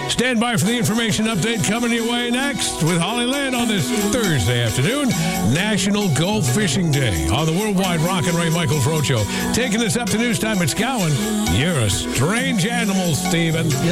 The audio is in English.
Stand by for the information update coming your way next with Holly Lynn on this Thursday afternoon, National Gulf Fishing Day on the Worldwide Rock and Ray Michael Frocho. Taking us up to news time at Scowen. You're a strange animal, Stephen.